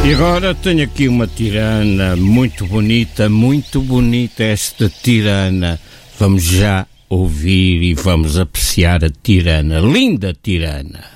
E agora tenho aqui uma tirana muito bonita esta tirana. Vamos já ouvir e vamos apreciar a tirana, linda tirana.